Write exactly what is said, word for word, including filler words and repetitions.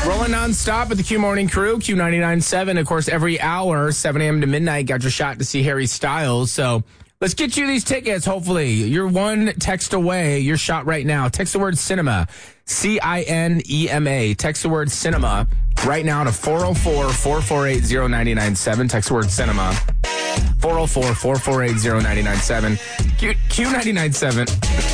Rolling nonstop with the Q Morning Crew, Q ninety-nine point seven. Of course, every hour, seven a.m. to midnight, got your shot to see Harry Styles. So let's get you these tickets, hopefully. You're one text away. Your shot right now. Text the word cinema, C I N E M A. Text the word cinema right now to four oh four, four four eight, oh nine nine seven. Text the word cinema, four oh four, four four eight, oh nine nine seven. Q, Q ninety-nine point seven.